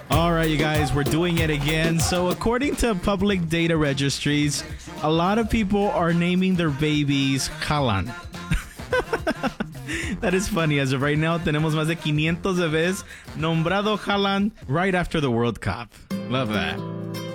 All right, you guys, we're doing it again. So according to public data registries, a lot of people are naming their babies Haaland. That is funny. As of right now, tenemos más de 500 bebés nombrado Haaland right after the World Cup. Love that.